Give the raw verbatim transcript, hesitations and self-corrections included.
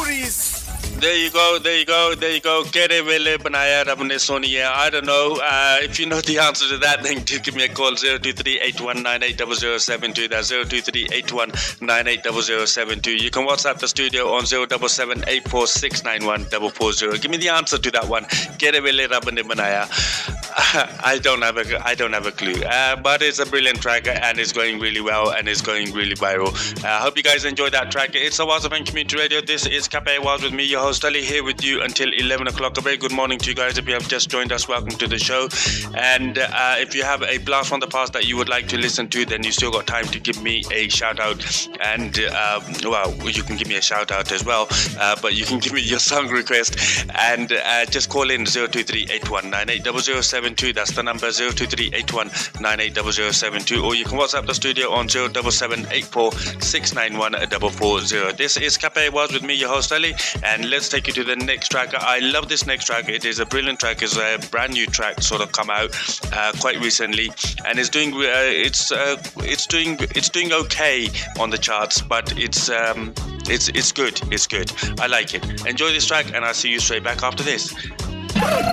There you go, there you go, there you go. Kere vele banaya rabne soniye. I don't know. Uh, if you know the answer to that, then do give me a call. zero two three eight one nine eight zero zero seven two. That's zero two three eight one nine eight zero zero seven two. You can WhatsApp the studio on zero seven seven eight four six nine one four four zero. Give me the answer to that one. Kere vele rabne banaya. I don't have a I don't have a clue. Uh, but it's a brilliant track and it's going really well and it's going really viral. I uh, hope you guys enjoyed that track. It's a Awaz of Community Radio. This is Cafe Awaz with me, your host Ali, here with you until eleven o'clock. A very good morning to you guys. If you have just joined us, welcome to the show. And uh, if you have a blast from the past that you would like to listen to, then you still got time to give me a shout out. And um, well, you can give me a shout out as well, uh, but you can give me your song request and uh, just call in zero two three eight one nine eight zero zero seven two. That's the number, zero two three eight one nine eight zero zero seven two, or you can WhatsApp the studio on zero seven seven eight four six nine one four four zero. This is Cafe Was with me, your host Ali, and let's take you to the next track. I love this next track. It is a brilliant track. It's a brand new track, sort of come out uh, quite recently, and it's doing uh, it's uh, it's doing it's doing okay on the charts, but it's um, it's it's good. It's good. I like it. Enjoy this track, and I'll see you straight back after this.